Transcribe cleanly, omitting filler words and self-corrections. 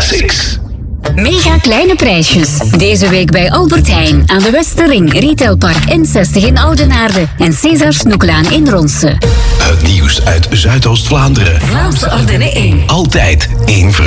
Classics. Mega kleine prijsjes. Deze week bij Albert Heijn aan de Westerring, Retailpark N60 in Oudenaarde en César Snoeklaan in Ronse. Het nieuws uit Zuidoost-Vlaanderen. Vlaamse Ardennen 1. Altijd één